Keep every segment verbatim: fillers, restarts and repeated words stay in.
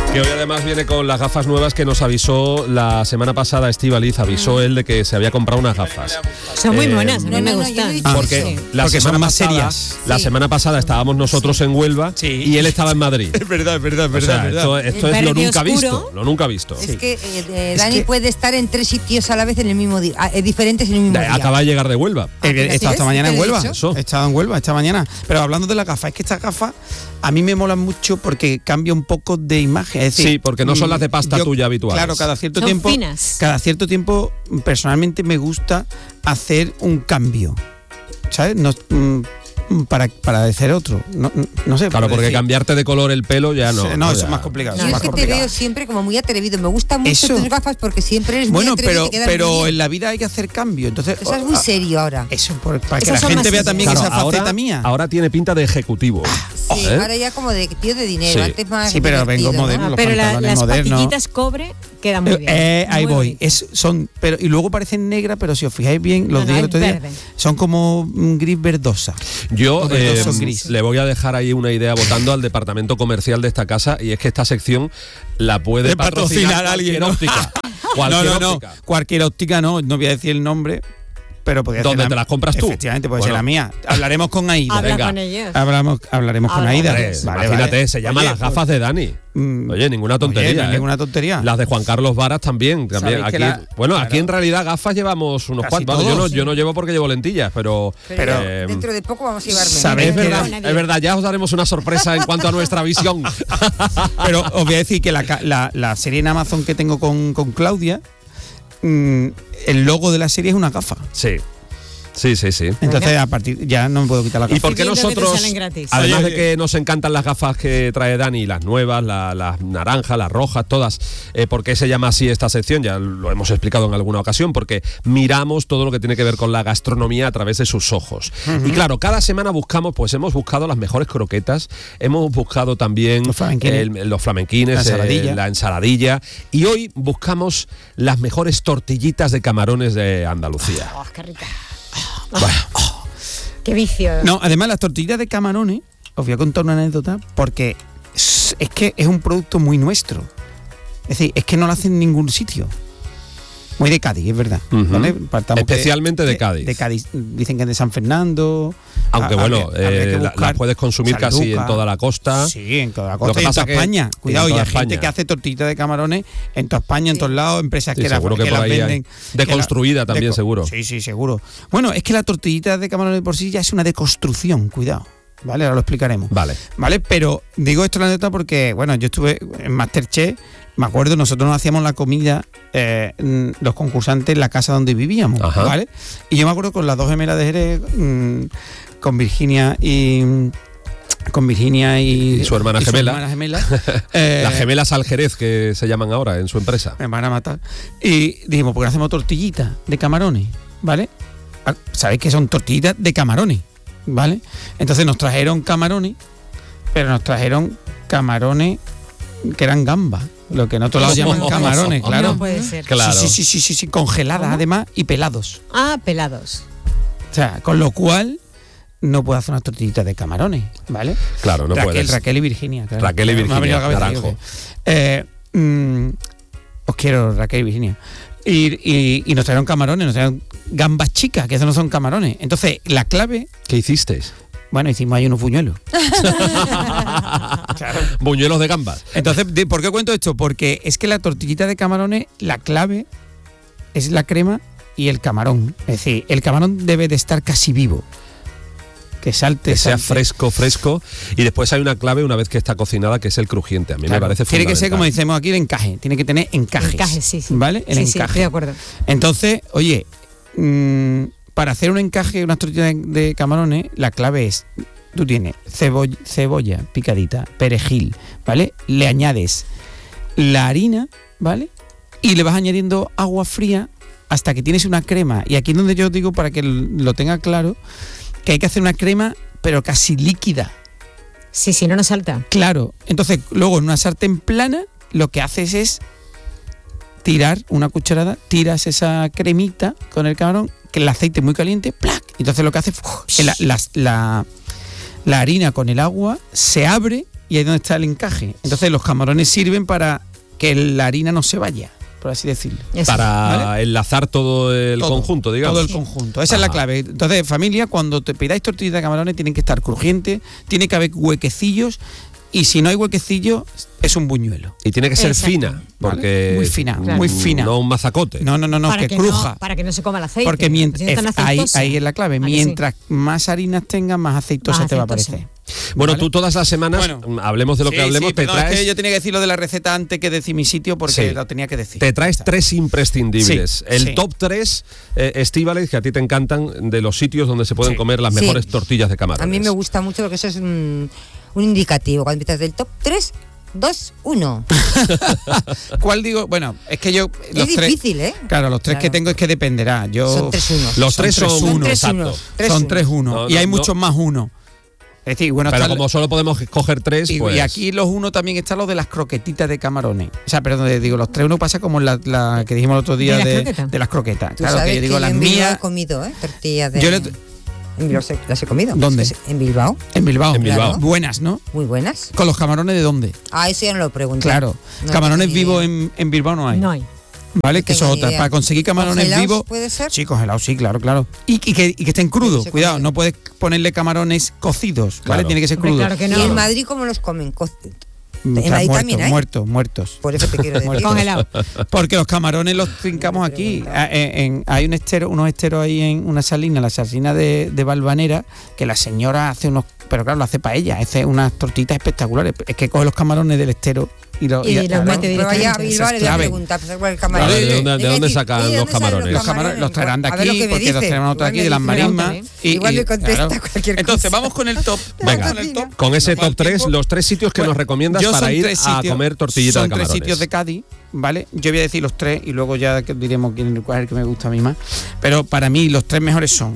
Que hoy además viene con las gafas nuevas que nos avisó la semana pasada Estíbaliz, avisó él de que se había comprado unas gafas. Son muy Eh, monas, a mí no, me no, no, gustan. yo no he dicho Porque, eso. la Porque semana son más pasada, serias. La Sí. semana pasada estábamos nosotros en Huelva Sí. y él estaba en Madrid. Es verdad, es verdad, es O verdad. sea, es verdad. esto, esto El es lo verde nunca oscuro. visto, lo nunca visto. Es que eh, eh, Es Dani que- puede estar en tres sitios a la vez en el mismo día, ah, eh, diferentes en el mismo De- día. Acaba de llegar de Huelva. Eh, He ¿Así estado esta es? mañana en ¿Te lo he Huelva. dicho? He estado en Huelva esta mañana. Pero hablando de las gafas, es que estas gafas a mí me molan mucho porque cambia un poco de imagen. Es decir, Sí, porque no son mm, las de pasta yo- tuya habituales. Claro, cada cierto Son tiempo. finas. Cada cierto tiempo, personalmente me gusta hacer un cambio. ¿Sabes? No, mm, para, para hacer otro. No, no sé. Claro, por porque decir. cambiarte de color el pelo ya no. Sí, no, eso ya. es más complicado. Yo eso es más que te complicado. veo siempre como muy atrevido. Me gustan mucho Eso. tus gafas porque siempre eres Bueno, muy atrevido pero, y te quedan muy pero bien. en la vida hay que hacer cambio. Entonces, Eso es muy ah, serio ahora. Eso, por- para que Esas la son gente más vea serias. también Claro, esa faceta ahora, mía. ahora tiene pinta de ejecutivo. Sí, ¿eh? ahora ya como de tío de dinero. Sí. Antes más Sí, pero vengo divertido, moderno. ¿no? Ah, los pero la- pantalones las modernos. pastillitas cobre quedan muy bien. Eh, ahí Muy voy. bonitas. Es, son, pero, y luego parecen negras, pero si os fijáis bien, los No, no, días es el otro día verde. son como mm, gris verdosa. Yo Los verdosos eh, son gris. le voy a dejar ahí una idea votando al departamento comercial de esta casa y es que esta sección la puede De patrocinar, patrocinar a alguien, cualquier ¿no? óptica. Cualquier no, no, no. óptica. Cualquier óptica no, no voy a decir el nombre, pero podría ¿Dónde ser te las compras tú? Efectivamente, puede Bueno. ser la mía. Hablaremos con Aida. Habla venga. con ellos. Hablamos, hablaremos con Habla. Aida. Hombre, Vale, imagínate, vale. se llama Oye, las gafas de Dani. mm, Oye, ninguna tontería. oye, no es ¿eh? ninguna tontería. Las de Juan Carlos Varas también. también. Sabéis Aquí, que la- bueno, claro. aquí en realidad gafas llevamos unos Casi cuantos. Bueno, yo, no, todos, yo no llevo porque llevo lentillas, pero. Pero, eh, dentro de poco vamos a llevarme. ¿sabéis es que verdad, la- es verdad, ya os daremos una sorpresa en cuanto a nuestra visión. Pero os voy a decir que la, ca- la, la serie en Amazon que tengo con, con Claudia, mm, el logo de la serie es una gafa. Sí, sí, sí, sí. Entonces, a partir ya no me puedo quitar la gafa. ¿Y por qué Estoy viendo que te nosotros, salen gratis. además Oye, de que nos encantan las gafas que trae Dani, las nuevas, la- las naranjas, las rojas, todas, eh, ¿por qué se llama así esta sección? Ya lo hemos explicado en alguna ocasión, porque miramos todo lo que tiene que ver con la gastronomía a través de sus ojos. Y claro, cada semana buscamos, pues hemos buscado las mejores croquetas, hemos buscado también Los flamenquines. el- los flamenquines, La eh, ensaladilla. la ensaladilla, y hoy buscamos las mejores tortillitas de camarones de Andalucía. Oh, qué rica. Bueno, Qué vicio. No, además las tortillas de camarones, os voy a contar una anécdota, porque es, es que es un producto muy nuestro. Es decir, es que no lo hacen en ningún sitio. Muy de Cádiz, es verdad. Ujú. ¿Vale? Partamos que- Especialmente de Cádiz. De Cádiz. Dicen que es de San Fernando. aunque Ha- bueno, habría- habría que eh, la- buscar. las puedes consumir casi Sanlúcar. en toda la costa. Sí, en toda la Lo costa que y en pasa toda que- España. y Cuidado, en y toda hay gente España. que hace tortillitas de camarones en toda España, en todos lados, empresas Sí, que, la- seguro que que por las ahí hay. venden. Deconstruida que la- también, deco- seguro. Sí, sí, seguro. Bueno, es que la tortillita de camarones por sí ya es una deconstrucción, cuidado. Vale, ahora lo explicaremos. Vale. Vale, pero digo esto la anécdota porque, bueno, yo estuve en Masterchef, me acuerdo, nosotros nos hacíamos la comida, eh, mm, los concursantes en la casa donde vivíamos, Ajá. ¿vale? Y yo me acuerdo con las dos gemelas de Jerez, mm, con Virginia y... Con Virginia y, Y su hermana gemela. hermana gemela, eh, Las gemelas al Jerez que se llaman ahora en su empresa. me van a matar. Y dijimos, ¿por qué no hacemos tortillitas de camarones? ¿Vale? Ah, ¿Sabéis que son tortillitas de camarones? ¿Vale? Entonces nos trajeron camarones, pero nos trajeron camarones que eran gambas, lo que en otros lados llaman camarones, claro. No puede ser. Claro. Sí, sí, sí, sí, sí, congeladas ¿Cómo? además y pelados. Ah, pelados. O sea, con lo cual no puedo hacer unas tortillitas de camarones, ¿vale? Claro, no Raquel, puedes. Raquel y Virginia. claro. Raquel y Me ha venido a la Virginia, cabeza, Naranjo. digo que- Eh, mm, os quiero, Raquel y Virginia. Y, y- y nos trajeron camarones, nos trajeron gambas chicas, que eso no son camarones. Entonces, la clave, ¿Qué hicisteis? bueno, hicimos ahí unos buñuelos. Claro. Buñuelos de gambas. Entonces, ¿de- ¿por qué cuento esto? Porque es que la tortillita de camarones, la clave es la crema y el camarón. Es decir, el camarón debe de estar casi vivo. Que salte, Que sea salte. fresco, fresco. Y después hay una clave una vez que está cocinada, que es el crujiente. A mí me Claro. parece Tiene que ser, como fundamental. decimos aquí, el encaje. Tiene que tener encajes. Encaje, sí, sí. ¿Vale? El sí, sí, encaje. estoy de acuerdo. Entonces, oye, mmm, para hacer un encaje, unas tortillas de, de camarones, la clave es, tú tienes cebolla, cebolla picadita, perejil, ¿vale? Le añades la harina, ¿vale? Y le vas añadiendo agua fría hasta que tienes una crema. Y aquí es donde yo digo, para que lo tenga claro, que hay que hacer una crema, pero casi líquida. Sí, sí, no nos salta. Claro. Entonces, luego en una sartén plana, lo que haces es tirar una cucharada, tiras esa cremita con el camarón, que el aceite muy caliente, ¡plac! Entonces lo que hace, uf, la, la, la, la harina con el agua se abre y ahí es donde está el encaje. Entonces los camarones sirven para que la harina no se vaya, por así decirlo. Eso. Para ¿Vale? enlazar todo el Todo, conjunto, digamos. Todo el conjunto. Esa Ajá. es la clave. Entonces, familia, cuando te pidáis tortillas de camarones, tienen que estar crujientes, tiene que haber huequecillos, y si no hay huequecillos, es un buñuelo. Y tiene que ser Exacto. fina, porque Muy fina, mm, muy fina. No un mazacote. No, no, no, no, para que, que cruja. No, para que no se coma el aceite. Porque mientras, si no es tan ahí, aceitosa. ahí es la clave. ¿A que sí? Mientras más harinas tengas, más aceitosa Más te va a aceitosa. parecer. Bueno, ¿Vale? tú todas las semanas, Bueno. mm, hablemos de lo que Sí, hablemos, sí, te perdón, es traes... que yo tenía que decir lo de la receta antes que decir mi sitio porque Sí. lo tenía que decir. Te traes Está. tres imprescindibles. Sí, el sí. top tres, eh, Estíbaliz, que a ti te encantan, de los sitios donde se pueden Sí. comer las Sí. mejores tortillas de camarones. A mí me gusta mucho porque eso es un, un indicativo. Cuando empiezas del top tres, dos, uno. ¿Cuál digo? Bueno, es que yo... Es difícil, ¿eh? Claro, los tres Claro. que tengo es que dependerá. Yo, Son tres unos. Los tres son tres uno, uno. tres exacto. unos. Tres son uno. tres uno. No, y no, hay no. muchos más uno. Es decir, bueno, Pero está como solo podemos coger tres, y, pues... y aquí los uno también están los de las croquetitas de camarones. O sea, perdón, digo, los tres uno pasa como la, la que dijimos el otro día ¿De las de, croquetas? de las croquetas. Tú Claro, sabes que yo digo que las en Bilbao mías he comido, ¿eh? Tortillas de... Yo le- En Bilbao se- las he comido. ¿Dónde? Es- En Bilbao. en Bilbao. En Bilbao. Claro. Buenas, ¿no? Muy buenas. ¿Con los camarones de dónde? Ah, eso ya no lo pregunto. Claro. No Camarones tengo ni vivos idea. en, en Bilbao no hay. No hay. ¿Vale? No Que eso es tengo ni otra. idea. Para conseguir camarones ¿Congelados vivos. puede ser? Sí, congelados, sí, claro, claro. Y, y que, y que estén crudos, se cuidado, congela. no puedes ponerle camarones cocidos, ¿vale? Claro. Tiene que ser Hombre, crudo. claro que ¿Y no. en Madrid cómo los comen? Co- Mm, en está Madrid muertos, también hay. muertos, muertos. Por eso te quiero decir. Congelado. Porque los camarones los trincamos aquí. preguntaba. Ah, en- en- hay un estero, unos esteros ahí en una salina, la salina de, de Valvanera, que la señora hace unos, pero claro, lo hace para ella, hace unas tortitas espectaculares. Es que coge los camarones del estero y los Y los mete Pero vaya a directamente, Bilbao esa le es voy a clave. preguntar pues, por el camarón. Claro, ¿de Le dónde- voy a de dónde decir, sacan oye, los ¿dónde salen camarones? Los camarones los traerán de A ver lo aquí que me porque los dice. tenemos nosotros Igual aquí me de las dice- marismas. pregúntale. Igual me contesta cualquier Entonces, cosa. vamos con el top. Venga, Vamos con el top. con ese Nos va el top tres, tiempo. los tres sitios que Bueno, nos recomiendas yo para son ir tres a sitios- comer tortillitas son de camarones. tres sitios de Cádiz, ¿vale? Yo voy a decir los tres y luego ya que diremos quién cuál es el que me gusta a mí más. Pero para mí los tres mejores son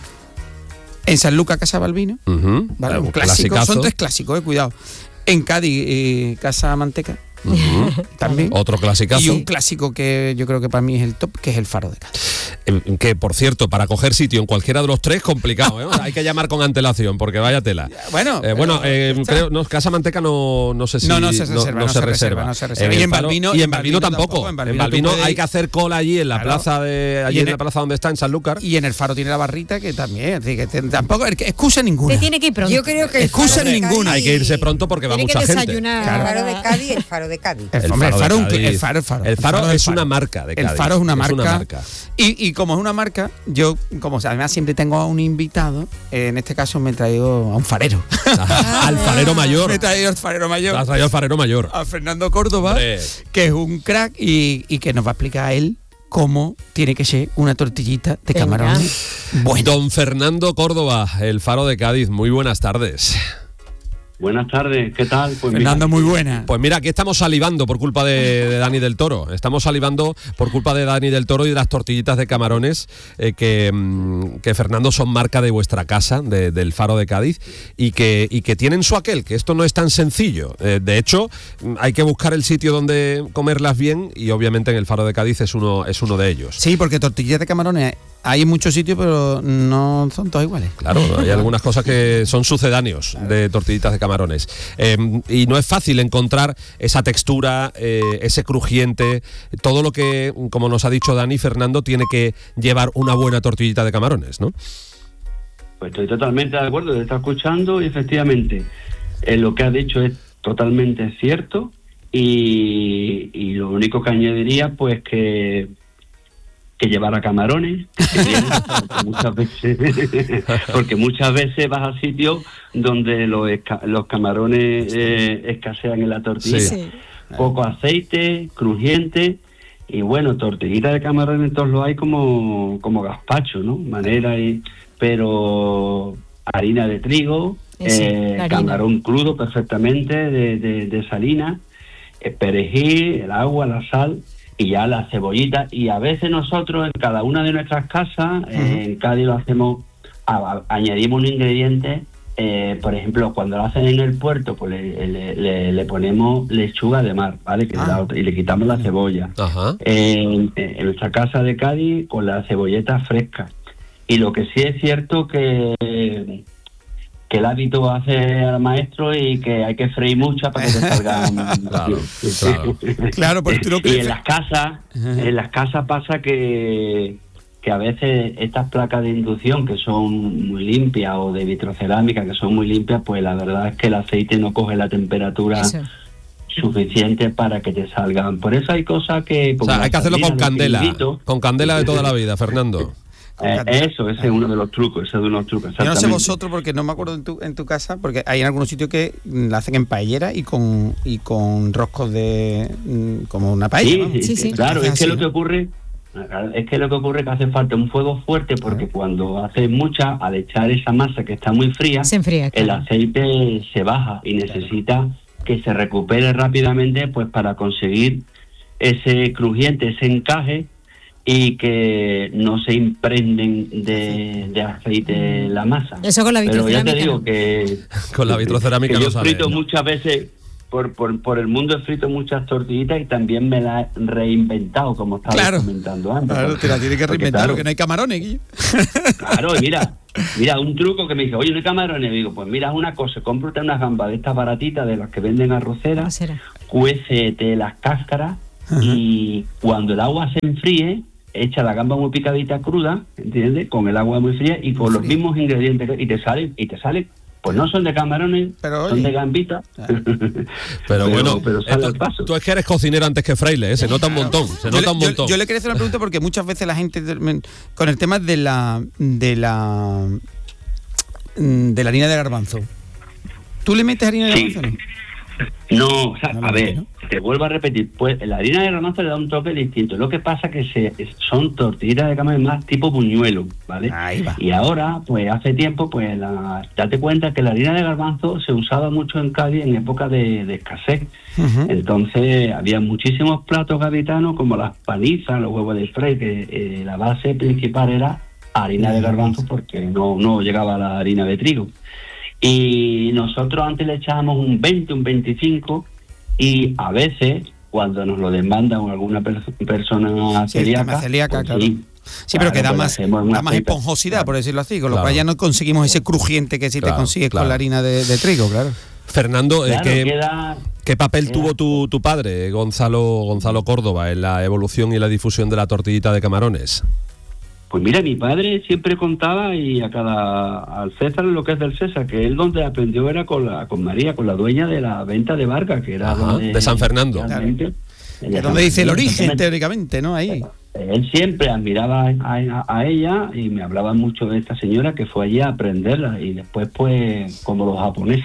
en San Lucas, Casa Balbino, Ujú, ¿vale? un Un clásico. clasicazo. Son tres clásicos, eh, cuidado. En Cádiz, eh, Casa Manteca, Ujú. también. Otro clasicazo. Y un clásico que yo creo que para mí es el top, que es el Faro de Cádiz. Eh, Que, por cierto, para coger sitio en cualquiera de los tres, complicado, ¿eh? O sea, hay que llamar con antelación, porque vaya tela. Bueno, Eh, bueno, pero eh, está. creo, no, Casa Manteca no, no sé si... No, no se reserva, no se reserva, no se reserva. En Y el en Faro- Balbino- y en en Balbino Balbino tampoco. tampoco, en En Balbino Balbino tú puedes hay ir- que hacer cola allí en la Claro. plaza de allí Y en, en la el- plaza donde está, en Sanlúcar. Y en el Faro tiene la barrita que también, es decir, que te- tampoco es que excusa ninguna. Te tiene que ir pronto. Yo creo que el Excusa Faro de ninguna. Cádiz- Hay que irse pronto porque va Tiene mucha que gente. desayunar. El Faro de Cádiz, el Faro de Cádiz. El, El hombre, el Faro de faro, un- Cádiz. el faro, el faro. El Faro del es una marca de El Cádiz. Faro es una marca. marca. Y, y como es una marca, yo, como además siempre tengo a un invitado, eh, en este caso me he traído a un farero. Al farero mayor. me he traído al farero Te mayor, has traído al farero mayor. a Fernando Córdoba, Hombre. que es un crack y, y que nos va a explicar a él cómo tiene que ser una tortillita de Venga. camarón. Bueno, Don Fernando Córdoba, el Faro de Cádiz. Muy buenas tardes. Buenas tardes, ¿qué tal? Pues mira, Fernando, muy buena. Pues mira, aquí estamos salivando por culpa de, de Dani del Toro. Estamos salivando por culpa de Dani del Toro y de las tortillitas de camarones eh, que, mm, que Fernando son marca de vuestra casa, de- del Faro de Cádiz, y que, y que tienen su aquel, que esto no es tan sencillo. Eh, de hecho, mm, hay que buscar el sitio donde comerlas bien y obviamente en el Faro de Cádiz es uno, es uno de ellos. Sí, porque tortillas de camarones hay en muchos sitios, pero no son todas iguales. Claro, hay algunas cosas que son sucedáneos de tortillitas de camarones. Eh, y no es fácil encontrar esa textura, eh, ese crujiente, todo lo que, como nos ha dicho Dani, Fernando, tiene que llevar una buena tortillita de camarones, ¿no? pues estoy totalmente de acuerdo, te está escuchando y efectivamente eh, lo que ha dicho es totalmente cierto y, y lo único que añadiría pues que que llevara camarones, que vienen, porque muchas veces porque muchas veces vas a sitios donde los, esca- los camarones eh, escasean en la tortilla. Sí. Sí. Poco aceite, crujiente y bueno, tortillita de camarones todos lo hay como, como gazpacho, ¿no? Manera y pero harina de trigo, Eh, sí, eh, la harina. camarón crudo perfectamente de, de, de salina, eh, perejil, el agua, la sal y ya la cebollita. Y a veces nosotros en cada una de nuestras casas, eh, en Cádiz lo hacemos, a- a- añadimos un ingrediente. Eh, por ejemplo, cuando lo hacen en el puerto, pues le, le- le- le ponemos lechuga de mar, ¿vale? Que le da otra- y le quitamos la cebolla. Ajá. En, en nuestra casa de Cádiz, con la cebolleta fresca. Y lo que sí es cierto que que el hábito hace al maestro y que hay que freír mucho para que te salgan. Claro, claro. Claro, porque tú lo Y que... en las casas, en las casas pasa que, que a veces estas placas de inducción que son muy limpias o de vitrocerámica que son muy limpias, pues la verdad es que el aceite no coge la temperatura Eso. suficiente para que te salgan. Por eso hay cosas que... O sea, hay que hacerlo con candela, con candela de toda la vida, Fernando. Eh, eso, ese es uno de los trucos, ese es uno de los trucos. Yo no sé exactamente. vosotros, porque no me acuerdo en tu, en tu casa, porque hay en algunos sitios que mm, la hacen en paellera y con y con roscos de... mm, como una paella, Sí, vamos. sí, Sí, sí, sí. claro, es Así, que lo ¿no? que ocurre es que lo que ocurre es que hace falta un fuego fuerte porque cuando hace mucha, al echar esa masa que está muy fría, Se enfría, el claro. aceite se baja y necesita que se recupere rápidamente pues para conseguir ese crujiente, ese encaje y que no se imprenden de, de aceite la masa. Eso con la Pero ya te vitrocerámica, digo ¿no? que Con la vitrocerámica que no yo he sale, frito ¿no? muchas veces por, por, por el mundo, he frito muchas tortillitas y también me las he reinventado, como estaba Claro. comentando antes. Claro, te la tienes que Porque, reinventar claro, porque no hay camarones, Guillo. Claro, y mira, mira, un truco que me dice, oye, no hay camarones. Y digo, pues mira, una cosa, cómprate unas gambas de estas baratitas de las que venden arroceras, Arrocera. cuécete las cáscaras y cuando el agua se enfríe, echa la gamba muy picadita cruda, ¿entiendes? Con el agua muy fría y con los fría. mismos ingredientes y te salen, y te salen, pues no son de camarones, Pero, son oye. de gambitas. Pero bueno, pero sale esto- al paso. tú es que eres cocinero antes que fraile, ¿eh? Se nota un montón, se Yo nota le, un yo- montón. yo le quería hacer una pregunta porque muchas veces la gente de- con el tema de la de la mm, de la harina de garbanzo. ¿Tú le metes harina de Sí. garbanzo? No? No, o sea, No lo a ver, metes, te vuelvo a repetir, pues la harina de garbanzo le da un toque distinto. Lo que pasa que se, son tortillitas de camarón más tipo buñuelo, ¿vale? Ahí va. Y ahora, pues hace tiempo, pues la, date cuenta que la harina de garbanzo se usaba mucho en Cádiz en época de, de escasez. Ujú. Entonces había muchísimos platos gaditanos como las panizas, los huevos de fray, que eh, la base principal era harina de garbanzo porque no, no llegaba la harina de trigo. Y nosotros antes le echábamos un veinte, un veinticinco y a veces cuando nos lo demandan alguna per- persona Sí, el celíaca, tema celíaca, pues claro. sí, Sí, pero que da Claro, pues más, hacemos una da más aceite. esponjosidad, por decirlo así, con lo Claro. cual ya no conseguimos ese crujiente que sí Claro, te consigues claro. con la harina de, de trigo, claro. Fernando, eh, Claro, ¿qué, queda- qué papel queda- tuvo tu, tu padre, Gonzalo, Gonzalo Córdoba, en la evolución y la difusión de la tortillita de camarones? Pues mira, mi padre siempre contaba y a cada al César lo que es del César, que él donde aprendió era con la con María, con la dueña de la venta de Vargas, que era Ajá, donde, de San Fernando. realmente- Es de donde San dice el Fernando, origen, exactamente. teóricamente, ¿no? Ahí. Él siempre admiraba a, a- a ella y me hablaba mucho de esta señora que fue allí a aprenderla y después pues como los japoneses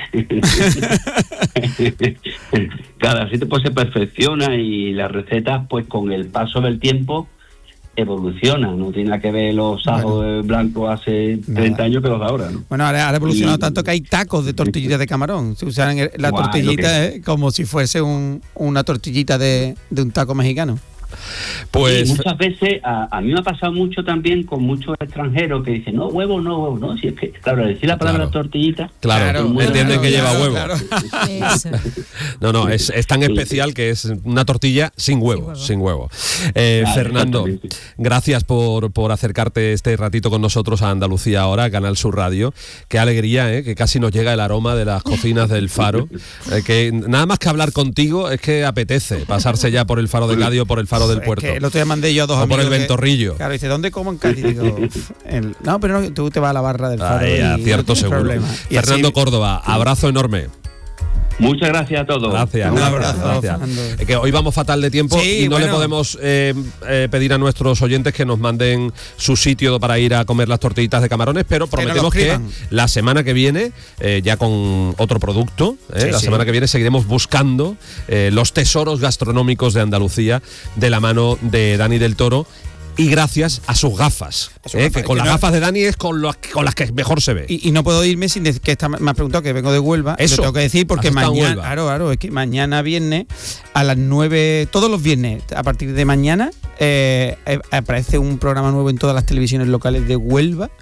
cada sitio pues se perfecciona y las recetas pues con el paso del tiempo evolucionan, no tiene nada que ver los ajos Bueno. blancos hace Nada. treinta años que los de ahora, ¿no? Bueno, ahora ha evolucionado Y- tanto que hay tacos de tortillita de camarón. Se usan el- la Guau, tortillita lo eh, como si fuese un- una tortillita de, de un taco mexicano. Pues Y muchas veces, a, a mí me ha pasado mucho también con muchos extranjeros que dicen, no, huevo, no, huevo, no. Si es que, claro, al decir la palabra Claro. tortillita, claro, Claro, entienden claro, que lleva claro, huevo. claro. Eso. No, no, es, es tan Sí. especial que es una tortilla sin huevo, sin huevo. Eh, Claro, Fernando, exactamente. gracias por, por acercarte este ratito con nosotros a Andalucía ahora, Canal Sur Radio. Qué alegría, ¿eh? Que casi nos llega el aroma de las cocinas del Faro. Eh, que nada más que hablar contigo es que apetece pasarse ya por el Faro de Cádiz o por el Faro del Es Puerto. que el otro día mandé yo a dos O por amigos. el que- Ventorrillo. Claro, dice, ¿dónde como en Cádiz? Digo, el- no, pero no, tú te vas a la barra del Faro. Ahí, y acierto no hay seguro. problema. Y Fernando así- Córdoba, abrazo enorme. muchas gracias a todos. Gracias. Un gracias, abrazo, gracias. Fernando. Es que hoy vamos fatal de tiempo Sí, y no bueno. le podemos eh, eh, pedir a nuestros oyentes que nos manden su sitio para ir a comer las tortillitas de camarones, pero Que nos lo prometemos que, escriban. la semana que viene, eh, ya con otro producto, eh, Sí, la sí. semana que viene seguiremos buscando eh, los tesoros gastronómicos de Andalucía de la mano de Dani del Toro. Y gracias a sus gafas, A sus eh, gafas, que es con que las no- gafas de Dani es con, los, con las que mejor se ve. Y, y no puedo irme sin decir que esta, me has preguntado que vengo de Huelva. Eso. Lo tengo que decir porque Has estado en mañana, Huelva. claro, claro, es que mañana viernes a las nueve, todos los viernes, a partir de mañana, eh, eh, aparece un programa nuevo en todas las televisiones locales de Huelva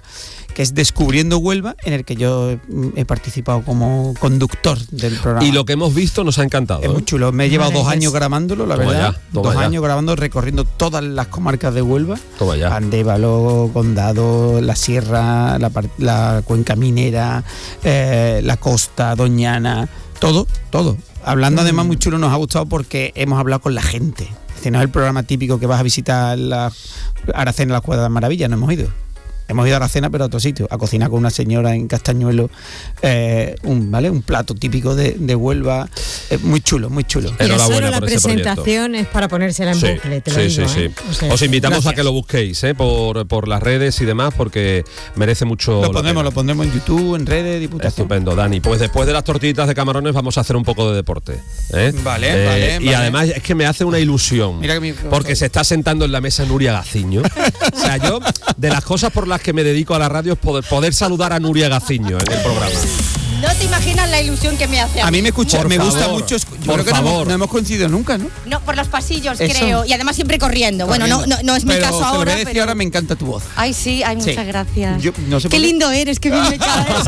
que es Descubriendo Huelva, en el que yo mm, he participado como conductor del programa. Y lo que hemos visto nos ha encantado. Es muy ¿eh? chulo. Me he llevado dos Madre años mía. grabándolo, la Toma verdad. ya, toma dos ya. años grabando, recorriendo todas las comarcas de Huelva. Toma ya. Andévalo, Condado, la Sierra, la, par- la Cuenca Minera, eh, la Costa, Doñana, todo, todo. Hablando además muy chulo, nos ha gustado porque hemos hablado con la gente. Es decir, no es el programa típico que vas a visitar la Aracena, la Cuadra de Maravilla, no hemos ido. Hemos ido a Aracena, pero a otro sitio, a cocinar con una señora en Castañuelo, eh, un, ¿vale? un plato típico de, de Huelva, eh, muy chulo, muy chulo. Mira, Enhorabuena solo la por ese proyecto. presentación es para ponérsela en Sí, bucle, te lo sí, digo, sí, ¿eh? sí. O sea, Os invitamos gracias. a que lo busquéis ¿eh? por, por las redes y demás, porque merece mucho. Lo la pondremos, pena. lo pondremos en YouTube, en redes, Diputación. Estupendo, Dani. Pues después de las tortillitas de camarones vamos a hacer un poco de deporte. ¿eh? Vale, Eh, vale, Y vale. además es que me hace una ilusión. Mira que mi- porque se está sentando en la mesa Nuria Gaciño. O sea, yo, de las cosas por las que me dedico a la radio es poder, poder saludar a Nuria Gaciño en el programa. No te imaginas la ilusión que me hace a A mí. mí me escucha, Por me gusta favor, mucho. escu- Yo por creo que no hemos, favor. no hemos coincidido nunca, ¿no? No, por los pasillos, Eso. creo. Y además siempre corriendo. Bueno, no, no, no es mi Pero caso te lo voy a ahora, decir pero... ahora me encanta tu voz. Ay, sí, ay, Sí. muchas gracias. Yo no sé Qué por qué. lindo eres, qué bien me caes.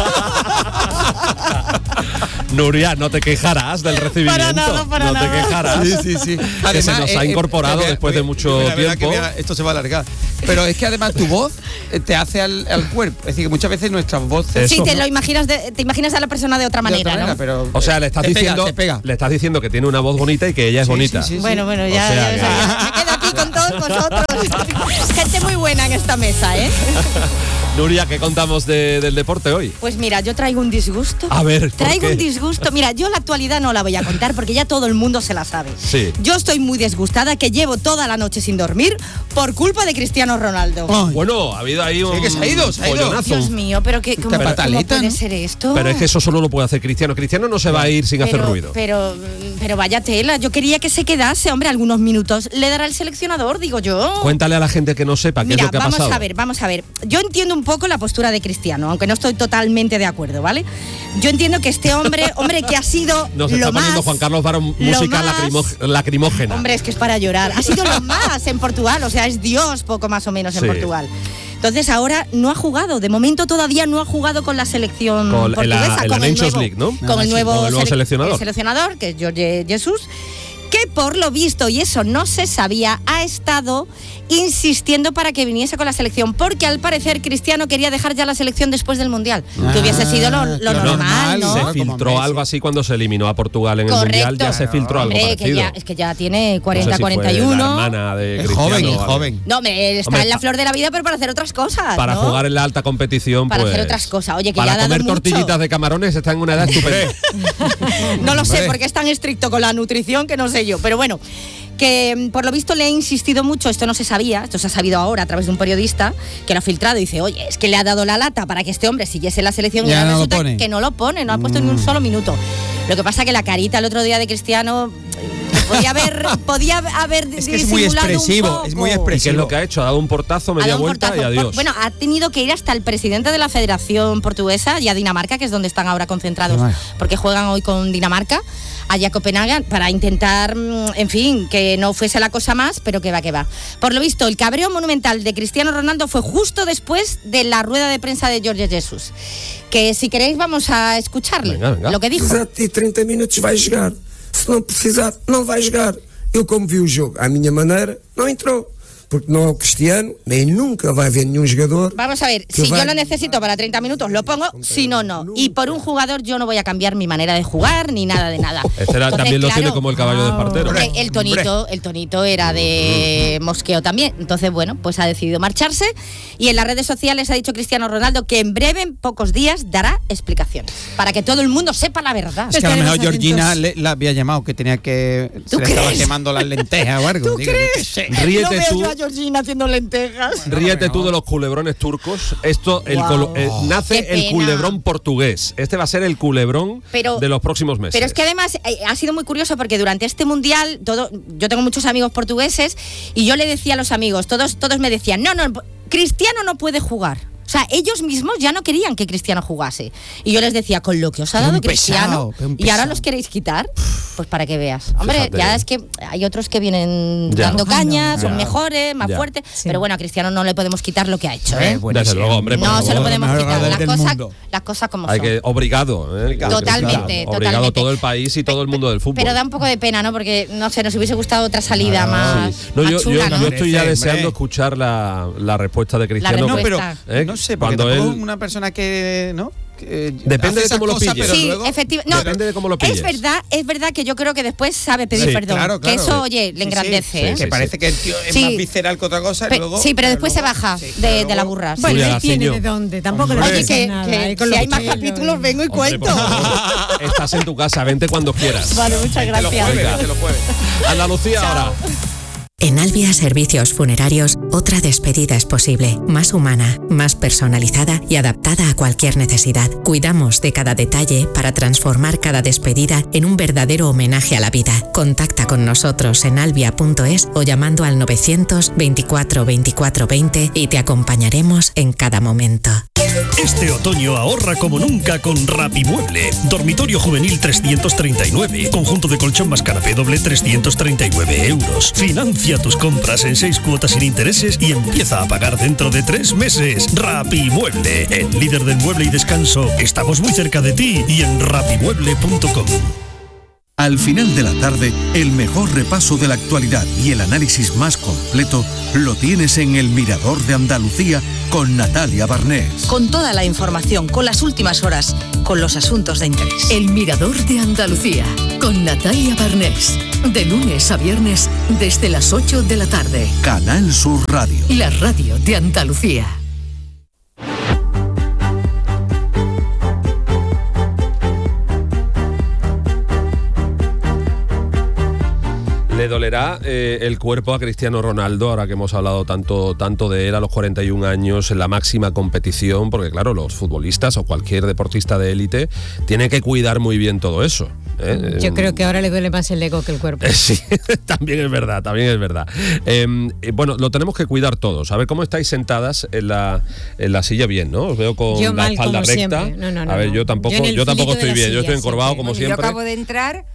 Nuria, no te quejarás del recibimiento. Para nada, para no nada. te quejarás. Sí, sí, sí. Que se nos ha incorporado después de mucho la verdad tiempo. que mira, esto se va a alargar. Pero es que además tu voz eh, te hace al, al cuerpo. Es decir, que muchas veces nuestras voces. Sí, Eso. te lo imaginas, de- te imaginas a la persona de otra de manera, otra ¿no? pero, O sea, le estás te pega, diciendo, te pega. le estás diciendo que tiene una voz bonita y que ella es Sí, bonita. sí, sí, sí. Bueno, bueno, O ya, sea ya, que- ya, ya. Me quedo aquí con todos vosotros. Gente muy buena en esta mesa, ¿eh? Nuria, ¿qué contamos de- del deporte hoy? Pues mira, yo traigo un disgusto. A ver, ¿por Traigo qué? un disgusto. Mira, yo la actualidad no la voy a contar porque ya todo el mundo se la sabe. Sí. Yo estoy muy disgustada que llevo toda la noche sin dormir por culpa de Cristiano Ronaldo. Ay, Bueno, ha habido ahí un Sí, que se ha ido, se ha ido. follonazo. Dios mío, pero que ¿cómo, Esta pataleta, cómo puede ¿no? ser esto? Pero es que eso solo lo puede hacer Cristiano. Cristiano no se va a ir sin hacer pero, ruido. Pero, pero vaya tela, yo quería que se quedase, hombre, algunos minutos. Le dará el seleccionador, digo yo. Cuéntale a la gente que no sepa qué Mira, es lo que ha vamos pasado. a ver, vamos a ver. Yo entiendo un poco la postura de Cristiano, aunque no estoy totalmente de acuerdo, ¿vale? Yo entiendo que este hombre, hombre, que ha sido Nos lo está poniendo más, Juan Carlos Barón lo música más- lacrimo- lacrimógena. Hombre, es que es para llorar. Ha sido lo más en Portugal, o sea, es Dios poco más o menos en Sí. Portugal. Entonces ahora no ha jugado, de momento todavía no ha jugado con la selección Con- en la- portuguesa, en la con, el Nations nuevo, League, ¿no? con el nuevo, Con el nuevo sele- seleccionador. el seleccionador, que es Jorge Jesús, que por lo visto, y eso no se sabía, ha estado insistiendo para que viniese con la selección, porque al parecer Cristiano quería dejar ya la selección después del Mundial, que hubiese sido lo, lo claro, normal, ¿no? Se Como filtró Messi. algo así cuando se eliminó a Portugal en el Correcto. Mundial. Ya se filtró algo Hombre, que parecido. ya, es que ya tiene No sé cuarenta, si fue cuarenta y uno. la hermana de Es Cristiano joven, o es algo. joven. No, hombre, está Hombre, en la pa- flor de la vida, pero para hacer otras cosas. Para ¿no? jugar en la alta competición, Para pues, hacer otras cosas. Oye, que para ya ha dado comer mucho. tortillitas de camarones está en una edad estupenda. No lo sé, Hombre. porque es tan estricto con la nutrición que no sé yo. Pero bueno, que mm, por lo visto le ha insistido mucho, esto no se sabía, esto se ha sabido ahora a través de un periodista que lo ha filtrado y dice, oye, es que le ha dado la lata para que este hombre siguiese la selección y Ya ahora no lo resulta pone. que no lo pone, no ha puesto ni un solo minuto. Lo que pasa que la carita el otro día de Cristiano eh, podía haber, podía haber Es que es muy disimulado un expresivo, es muy poco. ¿Y qué es lo que ha hecho? Ha dado un portazo, Ha media dado un vuelta portazo. y adiós. Por- Bueno, ha tenido que ir hasta el presidente de la Federación Portuguesa y a Dinamarca, que es donde están ahora concentrados, Qué mal. porque juegan hoy con Dinamarca, allá a Copenhague, para intentar, mm, en fin, que no fuese la cosa más, pero que va, que va. Por lo visto, el cabreo monumental de Cristiano Ronaldo fue justo después de la rueda de prensa de Jorge Jesús, que si queréis vamos a escucharle Venga, venga. lo que dijo. precisar de ti trinta minutos vai jogar. Se não precisar, não vai jogar. Eu, como vi o jogo à minha maneira, não entrou. Porque não é o Cristiano, nem nunca vai haver nenhum jogador. Vamos a ver, que si yo vai- lo necesito para treinta minutos, lo pongo, si no, no. Y por un jugador yo no voy a cambiar mi manera de jugar ni nada de nada. Este era- Entonces, también lo claro, tiene como el caballo de Espartero. Hombre, el tonito, el tonito era de mosqueo también. Entonces, bueno, pues ha decidido marcharse y en las redes sociales ha dicho Cristiano Ronaldo que en breve, en pocos días, dará explicaciones para que todo el mundo sepa la verdad. Es que a lo mejor Estaremos Georgina atentos. le- la había llamado, que tenía que. Se ¿Tú le estaba crees? quemando las lentejas o algo. ¿Tú digo, yo qué crees? sé. Ríete no veo tú. yo a Georgina haciendo lentejas. Ríete tú de los culebrones turcos. Esto, el Guau. colo- eh, nace Qué el pena. culebrón portugués. Este va a ser el culebrón Pero- de los próximos meses. Pero es que además eh, ha sido muy curioso porque durante este mundial, todo, yo tengo muchos amigos portugueses y yo le decía a los amigos, todos, todos me decían, no, no, Cristiano no puede jugar. O sea, ellos mismos ya no querían que Cristiano jugase. Y yo les decía, con lo que os ha Qué dado un Cristiano, pesado, qué un y ahora pesado. los queréis quitar, pues para que veas. Hombre, Fíjate. ya es que hay otros que vienen Ya. dando caña, son Ya. mejores, más Ya. fuertes, Sí. pero bueno, a Cristiano no le podemos quitar lo que ha hecho, ¿eh? Eh, bueno, Desde sí. luego, hombre, por No se lo favor. podemos mejor quitar. jugador Las del cosas, mundo. las cosas como Hay son. que obligado, ¿eh? Totalmente, Obligado totalmente. todo el país y todo el mundo del fútbol. Pero da un poco de pena, ¿no? Porque, no sé, nos hubiese gustado otra salida más, Sí. No, más yo, chula, yo- ¿no? yo estoy ya Merece, deseando hombre. escuchar la, la respuesta de Cristiano. No, pero Respuesta. ¿Eh? no sé, porque Cuando tampoco él- una persona que, ¿no? Que Depende hace de esas cómo lo cosas, pilles. pero Sí, luego- efectivamente. No, Depende de cómo lo pilles. es verdad, es verdad que yo creo que después sabe pedir Sí, perdón. claro, Que claro. eso, oye, Sí, le sí, engrandece, sí, ¿eh? sí, Que parece que el tío es Sí. más visceral que otra cosa. Pe- y luego, sí, pero después se baja sí, de, pero de la luego- burra. Bueno, Julia él tiene Gaciño. de dónde, tampoco le Hombre. Oye, pasa que, nada, que eh, con si los hay más pelos capítulos y- vengo y Hombre, cuento. por favor, estás en tu casa, vente cuando quieras. Vale, muchas Te lo gracias. jueves, Venga. te lo jueves. Andalucía ahora. En Albia Servicios Funerarios, otra despedida es posible, más humana, más personalizada y adaptada a cualquier necesidad. Cuidamos de cada detalle para transformar cada despedida en un verdadero homenaje a la vida. Contacta con nosotros en albia punto es o llamando al novecientos veinticuatro veinticuatro veinte y te acompañaremos en cada momento. Este otoño ahorra como nunca con Rapimueble. Dormitorio juvenil trescientos treinta y nueve. Conjunto de colchón más canapé doble trescientos treinta y nueve euros. Financia tus compras en seis cuotas sin intereses y empieza a pagar dentro de tres meses. Rapimueble, el líder del mueble y descanso. Estamos muy cerca de ti y en rapimueble punto com. Al final de la tarde, el mejor repaso de la actualidad y el análisis más completo lo tienes en El Mirador de Andalucía con Natalia Barnés. Con toda la información, con las últimas horas, con los asuntos de interés. El Mirador de Andalucía, con Natalia Barnés. De lunes a viernes, desde las ocho de la tarde. Canal Sur Radio. La radio de Andalucía. ¿Le dolerá eh, el cuerpo a Cristiano Ronaldo, ahora que hemos hablado tanto, tanto de él a los cuarenta y un años, en la máxima competición? Porque claro, los futbolistas o cualquier deportista de élite tiene que cuidar muy bien todo eso, ¿eh? Yo creo que ahora le duele más el ego que el cuerpo. Eh, Sí, también es verdad, también es verdad. Eh, eh, bueno, lo tenemos que cuidar todos. A ver cómo estáis sentadas en la, en la silla bien, ¿no? Os veo con Yo la mal, espalda como recta. siempre. No, no, no, a ver, no. yo tampoco, Yo en el yo tampoco filito de estoy la bien. Yo estoy silla encorvado siempre. como Bueno, siempre. Yo acabo de entrar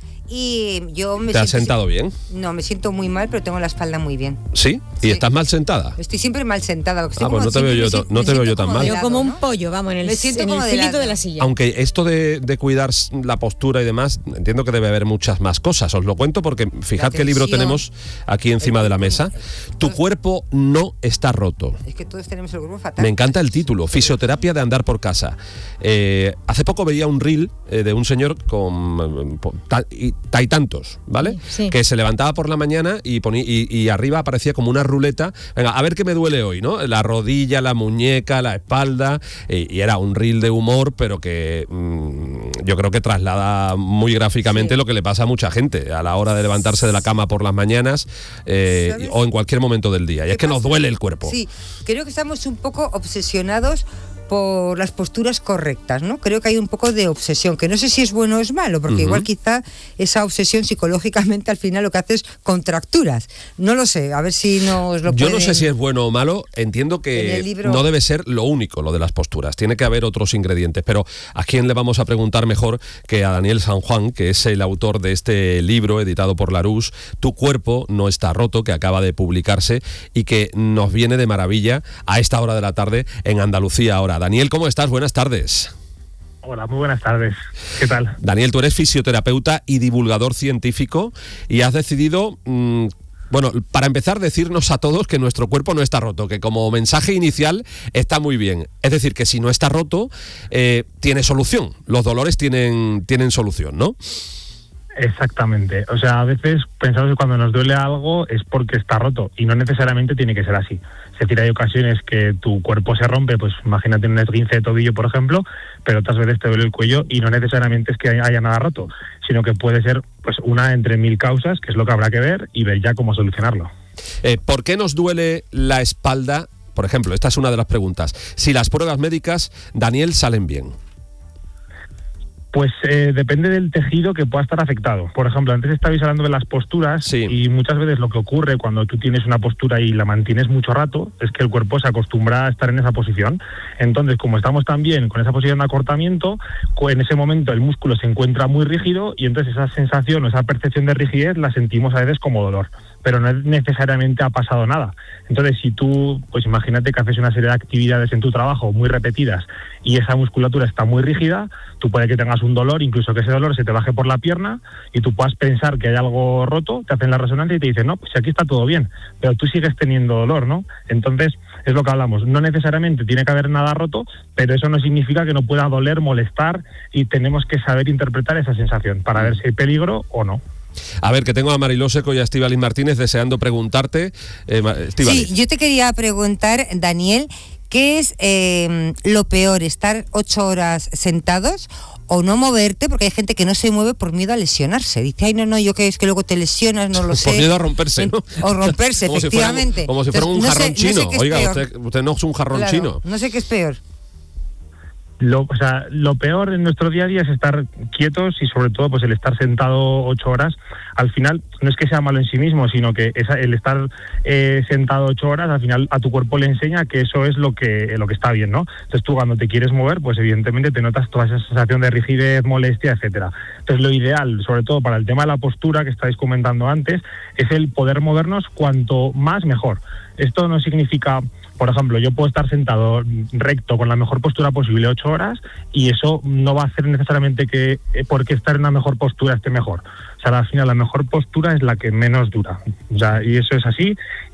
y yo me ¿Te has siento- sentado bien? No, me siento muy mal, pero tengo la espalda muy bien. ¿Sí? ¿Y Sí. estás mal sentada? Estoy siempre mal sentada. porque estoy Ah, pues como no te veo siempre yo me to- siento- no me te veo siento yo tan como mal. de Yo lado, como un ¿no? pollo, vamos, en el, Me siento en el como de filito lado. de la silla. Aunque esto de, de cuidar la postura y demás, entiendo que debe haber muchas más cosas. Os lo cuento porque fijad qué libro tensión, tenemos aquí encima de la mesa. Tu cuerpo no está roto. Es que todos tenemos el grupo fatal. Me encanta el título, Fisioterapia de andar por casa. Eh, hace poco veía un reel eh, de un señor con eh, po- ta- y, ta y tantos, ¿vale? Sí. Que se levantaba por la mañana y, ponía, y, y arriba aparecía como una ruleta. Venga, a ver qué me duele hoy, ¿no? La rodilla, la muñeca, la espalda. Y, y era un reel de humor, pero que mm, yo creo que traslada muy gráficamente Sí. lo que le pasa a mucha gente a la hora de levantarse de la cama por las mañanas eh, ¿Sabes? o en cualquier momento del día. Y ¿Qué es que nos pasa? duele el cuerpo. Sí, creo que estamos un poco obsesionados por las posturas correctas, ¿no? Creo que hay un poco de obsesión, que no sé si es bueno o es malo, porque Ujú. igual quizá esa obsesión psicológicamente al final lo que hace es contracturas. No lo sé, a ver si nos lo Yo no pueden- sé si es bueno o malo, entiendo En que el libro- no debe ser lo único lo de las posturas, tiene que haber otros ingredientes, pero ¿a quién le vamos a preguntar mejor que a Daniel San Juan, que es el autor de este libro editado por Larousse, Tu cuerpo no está roto, que acaba de publicarse y que nos viene de maravilla a esta hora de la tarde en Andalucía ahora? Daniel, ¿cómo estás? Buenas tardes. Hola, muy buenas tardes. ¿Qué tal? Daniel, tú eres fisioterapeuta y divulgador científico y has decidido... mmm, Bueno, para empezar, decirnos a todos que nuestro cuerpo no está roto, que como mensaje inicial está muy bien. Es decir, que si no está roto, eh, tiene solución. Los dolores tienen, tienen solución, ¿no? Exactamente. O sea, a veces pensamos que cuando nos duele algo es porque está roto y no necesariamente tiene que ser así. Es decir, hay ocasiones que tu cuerpo se rompe, pues imagínate un esguince de tobillo, por ejemplo, pero otras veces te duele el cuello y no necesariamente es que haya nada roto, sino que puede ser pues una entre mil causas, que es lo que habrá que ver y ver ya cómo solucionarlo. Eh, ¿Por qué nos duele la espalda? Por ejemplo, esta es una de las preguntas. Si las pruebas médicas, Daniel, salen bien. Pues eh, depende del tejido que pueda estar afectado. Por ejemplo, antes estabais hablando de las posturas, sí. Y muchas veces lo que ocurre cuando tú tienes una postura y la mantienes mucho rato es que el cuerpo se acostumbra a estar en esa posición. Entonces, como estamos también con esa posición de acortamiento, en ese momento el músculo se encuentra muy rígido y entonces esa sensación o esa percepción de rigidez la sentimos a veces como dolor, pero no necesariamente ha pasado nada. Entonces, si tú, pues imagínate que haces una serie de actividades en tu trabajo muy repetidas y esa musculatura está muy rígida, tú puede que tengas un dolor, incluso que ese dolor se te baje por la pierna y tú puedas pensar que hay algo roto, te hacen la resonancia y te dicen, no, pues aquí está todo bien, pero tú sigues teniendo dolor, ¿no? Entonces, es lo que hablamos, no necesariamente tiene que haber nada roto, pero eso no significa que no pueda doler, molestar, y tenemos que saber interpretar esa sensación para ver si hay peligro o no. A ver, que tengo a Mariló Seco y a Estíbaliz Martínez deseando preguntarte. Eh, sí, yo te quería preguntar, Daniel, ¿qué es eh, lo peor, estar ocho horas sentados o no moverte? Porque hay gente que no se mueve por miedo a lesionarse. Dice, ay, no, no, yo que es que luego te lesionas, no lo sé. Por miedo a romperse, ¿no? O romperse, como efectivamente. Si fuera, como si fuera un Entonces, jarrón no sé, chino. no sé Oiga, usted, usted no es un jarrón claro, chino. No sé qué es peor. Lo, o sea, lo peor en nuestro día a día es estar quietos y sobre todo pues el estar sentado ocho horas. Al final no es que sea malo en sí mismo, sino que esa, el estar eh, sentado ocho horas al final a tu cuerpo le enseña que eso es lo que lo que está bien, ¿no? Entonces tú cuando te quieres mover, pues evidentemente te notas toda esa sensación de rigidez, molestia, etcétera. Entonces lo ideal, sobre todo para el tema de la postura que estáis comentando antes, es el poder movernos cuanto más mejor. Esto no significa, por ejemplo, yo puedo estar sentado recto con la mejor postura posible ocho horas y eso no va a hacer necesariamente que porque estar en una mejor postura esté mejor. O sea, al final la mejor postura es la que menos dura. O sea, y eso es así.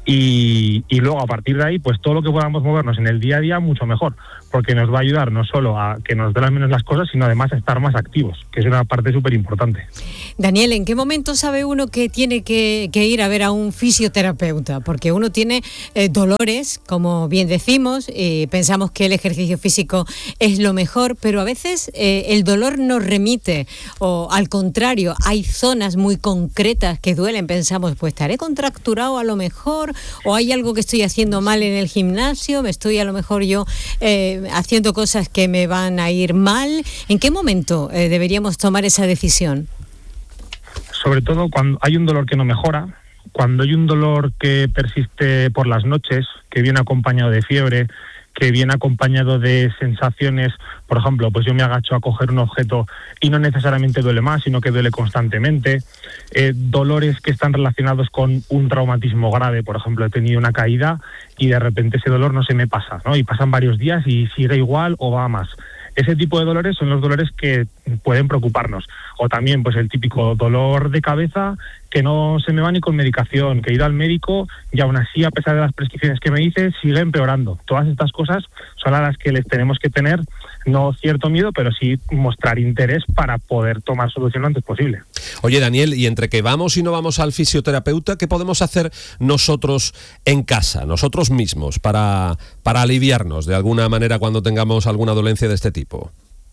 Y, y luego a partir de ahí, pues todo lo que podamos movernos en el día a día, mucho mejor. Porque nos va a ayudar no solo a que nos duelan menos las cosas, sino además a estar más activos, que es una parte súper importante. Daniel, ¿en qué momento sabe uno que tiene que, que ir a ver a un fisioterapeuta? Porque uno tiene eh, dolores, como bien decimos, y pensamos que el ejercicio físico es lo mejor, pero a veces eh, el dolor nos remite, o al contrario, hay zonas muy concretas que duelen, pensamos, pues estaré contracturado a lo mejor, o hay algo que estoy haciendo mal en el gimnasio, me estoy a lo mejor yo eh, haciendo cosas que me van a ir mal. ¿En qué momento eh, deberíamos tomar esa decisión? Sobre todo cuando hay un dolor que no mejora, cuando hay un dolor que persiste por las noches, que viene acompañado de fiebre, que viene acompañado de sensaciones, por ejemplo, pues yo me agacho a coger un objeto y no necesariamente duele más, sino que duele constantemente, eh, dolores que están relacionados con un traumatismo grave, por ejemplo, he tenido una caída y de repente ese dolor no se me pasa, ¿no? Y pasan varios días y sigue igual o va a más. Ese tipo de dolores son los dolores que pueden preocuparnos. O también pues el típico dolor de cabeza que no se me va ni con medicación, que he ido al médico y aún así, a pesar de las prescripciones que me dice, sigue empeorando. Todas estas cosas son a las que les tenemos que tener, no cierto miedo, pero sí mostrar interés para poder tomar solución lo antes posible. Oye, Daniel, y entre que vamos y no vamos al fisioterapeuta, ¿qué podemos hacer nosotros en casa, nosotros mismos, para, para aliviarnos de alguna manera cuando tengamos alguna dolencia de este tipo?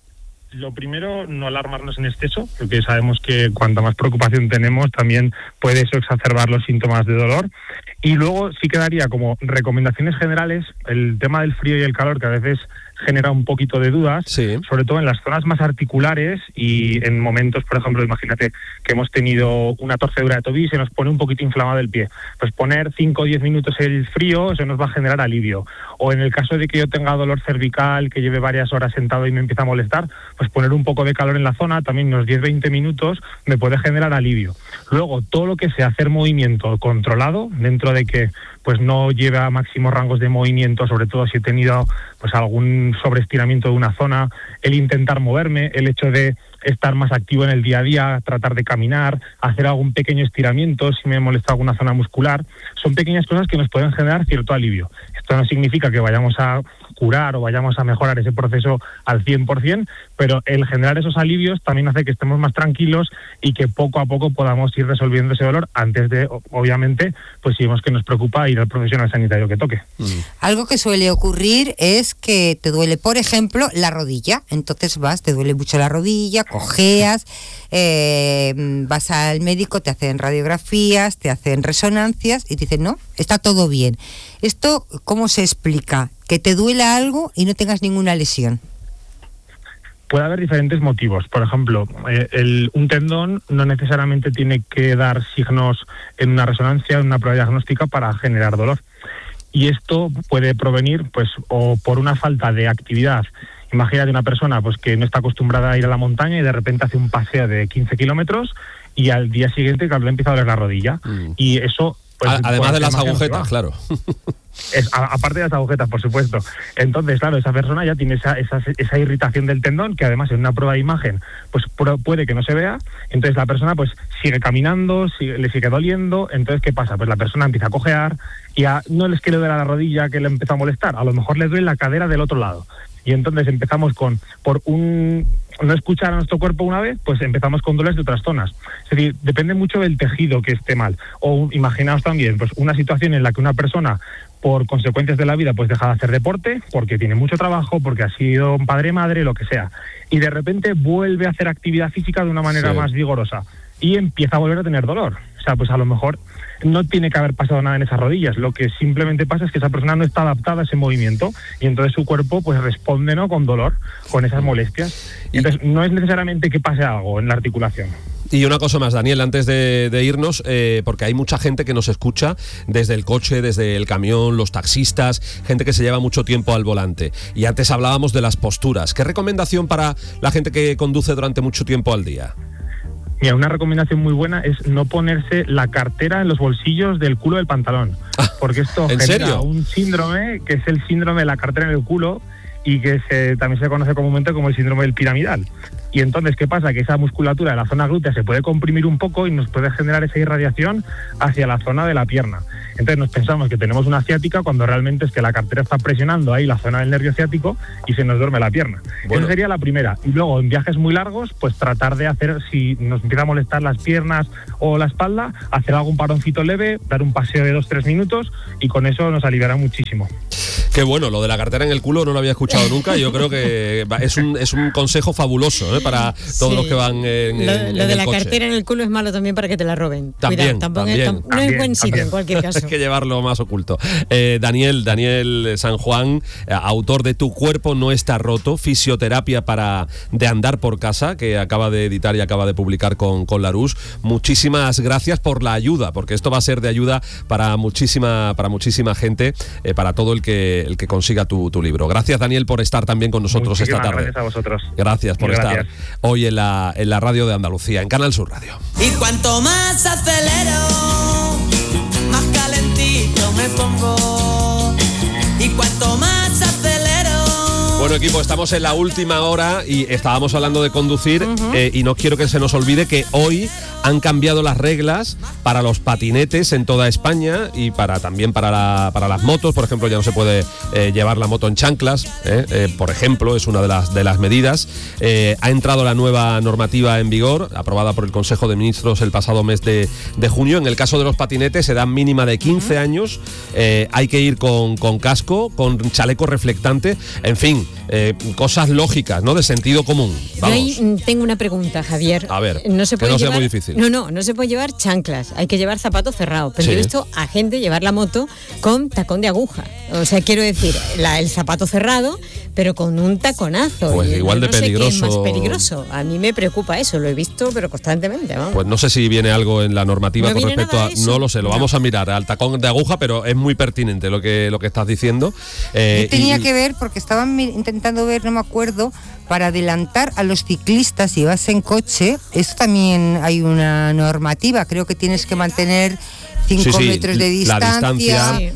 Lo primero, no alarmarnos en exceso, porque sabemos que cuanta más preocupación tenemos, también puede eso exacerbar los síntomas de dolor. Y luego sí quedaría como recomendaciones generales, el tema del frío y el calor, que a veces genera un poquito de dudas, sí. Sobre todo en las zonas más articulares y en momentos, por ejemplo, imagínate que hemos tenido una torcedura de tobillo y se nos pone un poquito inflamado el pie. Pues poner cinco o diez minutos el frío, eso nos va a generar alivio. O en el caso de que yo tenga dolor cervical, que lleve varias horas sentado y me empieza a molestar, pues poner un poco de calor en la zona, también unos diez a veinte minutos, me puede generar alivio. Luego, todo lo que sea hacer movimiento controlado, dentro de que pues no lleve a máximos rangos de movimiento, sobre todo si he tenido pues algún sobreestiramiento de una zona, el intentar moverme, el hecho de estar más activo en el día a día, tratar de caminar, hacer algún pequeño estiramiento si me molesta alguna zona muscular, son pequeñas cosas que nos pueden generar cierto alivio. Esto no significa que vayamos a curar o vayamos a mejorar ese proceso al cien por ciento, pero el generar esos alivios también hace que estemos más tranquilos y que poco a poco podamos ir resolviendo ese dolor antes de, obviamente, pues si vemos que nos preocupa ir al profesional sanitario que toque. Mm. Algo que suele ocurrir es que te duele, por ejemplo, la rodilla. Entonces vas, te duele mucho la rodilla, cojeas, eh, vas al médico, te hacen radiografías, te hacen resonancias y te dicen, no, está todo bien. ¿Esto cómo se explica? Que te duela algo y no tengas ninguna lesión. puede haber diferentes motivos. Por ejemplo, eh, el, un tendón no necesariamente tiene que dar signos en una resonancia, en una prueba diagnóstica para generar dolor. Y esto puede provenir pues o por una falta de actividad. Imagínate una persona pues que no está acostumbrada a ir a la montaña y de repente hace un paseo de quince kilómetros y al día siguiente, claro, le empieza a doler la rodilla. Mm. Y eso... Pues, además de las agujetas, claro. Es, a, aparte de las agujetas, por supuesto. Entonces, claro, esa persona ya tiene esa, esa, esa irritación del tendón, que además en una prueba de imagen pues puede que no se vea. Entonces la persona pues sigue caminando, sigue, le sigue doliendo. Entonces, ¿qué pasa? Pues la persona empieza a cojear y a, no les quiere doler a la rodilla que le empieza a molestar. A lo mejor le duele la cadera del otro lado. Y entonces empezamos con, por un no escuchar a nuestro cuerpo una vez, pues empezamos con dolores de otras zonas. Es decir, depende mucho del tejido que esté mal. O imaginaos también, pues una situación en la que una persona, por consecuencias de la vida, pues deja de hacer deporte, porque tiene mucho trabajo, porque ha sido un padre, madre, lo que sea. Y de repente vuelve a hacer actividad física de una manera sí. más vigorosa. Y empieza a volver a tener dolor. O sea, pues a lo mejor no tiene que haber pasado nada en esas rodillas. Lo que simplemente pasa es que esa persona no está adaptada a ese movimiento y entonces su cuerpo pues responde, ¿no?, con dolor, con esas molestias. Y entonces no es necesariamente que pase algo en la articulación. Y una cosa más, Daniel, antes de, de irnos, eh, porque hay mucha gente que nos escucha desde el coche, desde el camión, los taxistas, gente que se lleva mucho tiempo al volante. Y antes hablábamos de las posturas. ¿Qué recomendación para la gente que conduce durante mucho tiempo al día? Mira, una recomendación muy buena es no ponerse la cartera en los bolsillos del culo del pantalón, porque esto ¿En genera serio? un síndrome que es el síndrome de la cartera en el culo y que se, también se conoce comúnmente como el síndrome del piramidal. Y entonces, ¿qué pasa? Que esa musculatura de la zona glútea se puede comprimir un poco y nos puede generar esa irradiación hacia la zona de la pierna. Entonces nos pensamos que tenemos una ciática cuando realmente es que la cartera está presionando ahí la zona del nervio ciático y se nos duerme la pierna. Bueno. Esa sería la primera. Y luego, en viajes muy largos, pues tratar de hacer, si nos empieza a molestar las piernas o la espalda, hacer algún paroncito leve, dar un paseo de dos tres minutos y con eso nos aliviará muchísimo. Qué bueno, lo de la cartera en el culo no lo había escuchado nunca. Yo creo que es un, es un consejo fabuloso, ¿eh?, para todos sí. los que van en, Lo, en, lo en de el la coche. cartera en el culo es malo también para que te la roben. También, Cuidado, tampoco también, es, tam, no también, es buen sitio también. en cualquier caso. Hay que llevarlo más oculto. Eh, Daniel, Daniel San Juan, eh, autor de Tu cuerpo no está roto, fisioterapia para de andar por casa, que acaba de editar y acaba de publicar con, con Larousse. Muchísimas gracias por la ayuda, porque esto va a ser de ayuda para muchísima, para muchísima gente, eh, para todo el que, el que consiga tu, tu libro. Gracias, Daniel, por estar también con nosotros Muchísimas esta tarde. Gracias a vosotros. Gracias por Muchas estar gracias. hoy en la, en la radio de Andalucía, en Canal Sur Radio. Y cuanto más acelero, más calentito me pongo. Y cuanto más acelero. Bueno, equipo, estamos en la última hora y estábamos hablando de conducir, uh-huh. eh, y no quiero que se nos olvide que hoy han cambiado las reglas para los patinetes en toda España y para también para, la, para las motos. Por ejemplo, ya no se puede eh, llevar la moto en chanclas, eh, eh, por ejemplo, es una de las, de las medidas. Eh, ha entrado la nueva normativa en vigor, aprobada por el Consejo de Ministros el pasado mes de, de junio. En el caso de los patinetes, edad mínima de quince años, eh, hay que ir con, con casco, con chaleco reflectante, en fin, eh, cosas lógicas, ¿no?, de sentido común. Vamos. Yo ahí tengo una pregunta, Javier. A ver, no se que puede no sea llevar, muy difícil. No, no, no se puede llevar chanclas, hay que llevar zapatos cerrados. Pero Sí. yo he visto a gente llevar la moto con tacón de aguja. O sea, quiero decir, la, el zapato cerrado, pero con un taconazo. Pues Y igual no de sé qué es peligroso. más peligroso. A mí me preocupa eso, lo he visto, pero constantemente. Vamos. Pues no sé si viene algo en la normativa ¿No con viene respecto nada a... de eso? No lo sé, lo No. vamos a mirar al tacón de aguja, pero es muy pertinente lo que, lo que estás diciendo. Eh, Yo tenía y- que ver, porque estaban mi- intentando ver, no me acuerdo, para adelantar a los ciclistas si vas en coche. Esto también hay una normativa, creo que tienes que mantener cinco Sí, sí, metros de la distancia. distancia.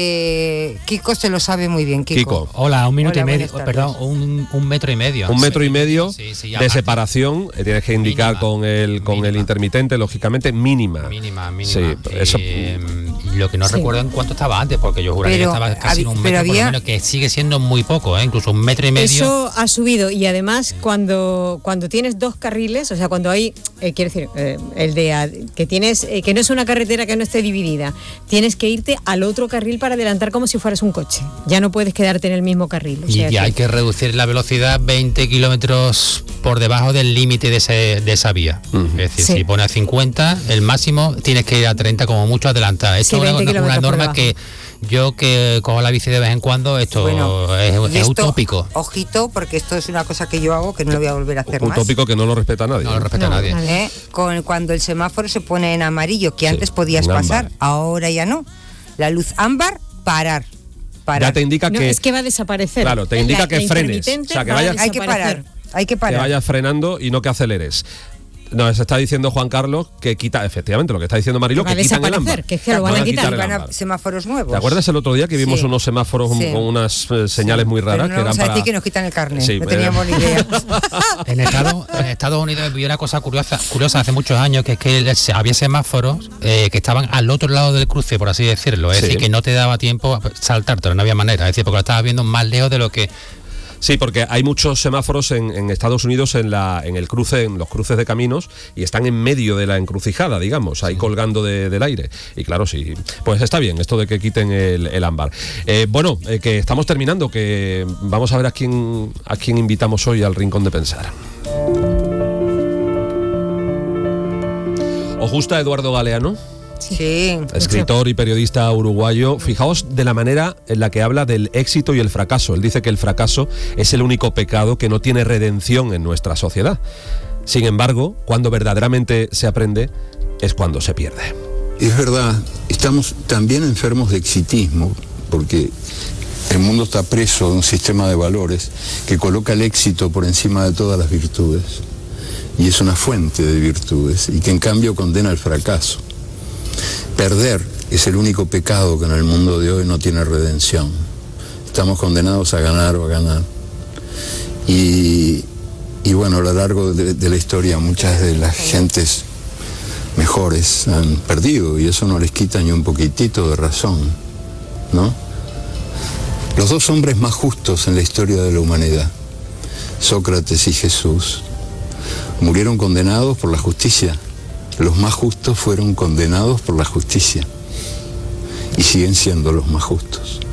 Eh, Kiko se lo sabe muy bien, Kiko. Kiko. Hola, un minuto Hola, y medio, buenas tardes. perdón, un, un metro y medio. Un metro y medio Sí, sí, de aparte. separación, eh, tienes que indicar con el con el intermitente, lógicamente, mínima. Mínima, mínima. Sí, eso. Eh, lo que no Sí. recuerdo en cuánto estaba antes, porque yo juraría Pero que estaba casi hab- en un pero metro, por había- lo menos, que sigue siendo muy poco, ¿eh? Incluso un metro y medio. Eso ha subido y además cuando cuando tienes dos carriles, o sea, cuando hay, eh, quiero decir, eh, el de a- que tienes eh, que no es una carretera que no esté dividida, tienes que irte al otro carril para adelantar como si fueras un coche. Ya no puedes quedarte en el mismo carril. O Y sea ya que- hay que reducir la velocidad veinte kilómetros por debajo del límite de, ese- de esa vía. Es decir, Sí. si pone a cincuenta, el máximo tienes que ir a treinta como mucho adelantar. Esto Sí, es una, veinte una kilómetros por norma debajo. que Yo que cojo la bici de vez en cuando, esto Bueno, es, y es esto, utópico. Ojito, porque esto es una cosa que yo hago que no lo voy a volver a hacer Un más. tópico que no lo respeta nadie. No lo respeta No, nadie. ¿eh? Con, cuando el semáforo se pone en amarillo, que Sí, antes podías en pasar, ámbar. ahora ya no. La luz ámbar, parar. parar. Ya te indica No, que, es que va a desaparecer. Claro, te indica La- que la frenes. intermitente O sea, que va a vayas- Hay que parar, desaparecer. hay que que parar. vayas frenando y no que aceleres. No, se está diciendo Juan Carlos que quita, efectivamente, lo que está diciendo Mariló, Va a que quitan el desaparecer, ámbar. que es que lo van a quitar. el Van a ámbar. semáforos nuevos. ¿Te acuerdas el otro día que vimos Sí. unos semáforos Sí. con unas eh, señales muy raras Pero no que eran vamos a para... decir que nos quitan el carnet, Sí, no eh. teníamos ni idea. En Estados, en Estados Unidos vi una cosa curiosa, curiosa hace muchos años, que es que el- se- había semáforos eh, que estaban al otro lado del cruce, por así decirlo. Es Sí. decir, que no te daba tiempo a saltártelo, no había manera. Es decir, porque lo estabas viendo más lejos de lo que... Sí, porque hay muchos semáforos en, en Estados Unidos en la en el cruce, en los cruces de caminos, y están en medio de la encrucijada, digamos, ahí colgando de- del aire. Y claro, sí, pues está bien esto de que quiten el, el ámbar. Eh, bueno, eh, que estamos terminando, que vamos a ver a quién a quién invitamos hoy al Rincón de Pensar. ¿Os gusta Eduardo Galeano? Sí. Escritor y periodista uruguayo. Fijaos de la manera en la que habla del éxito y el fracaso. Él dice que el fracaso es el único pecado que no tiene redención en nuestra sociedad. Sin embargo, cuando verdaderamente se aprende, es cuando se pierde. Es verdad, estamos también enfermos de exitismo, porque el mundo está preso de un sistema de valores que coloca el éxito por encima de todas las virtudes, y es una fuente de virtudes, y que en cambio condena el fracaso. Perder es el único pecado que en el mundo de hoy no tiene redención. Estamos condenados a ganar o a ganar. Y, y bueno, a lo largo de, de la historia muchas de las gentes mejores han perdido, y eso no les quita ni un poquitito de razón, ¿no? Los dos hombres más justos en la historia de la humanidad, Sócrates y Jesús, murieron condenados por la justicia. Los más justos fueron condenados por la justicia y siguen siendo los más justos.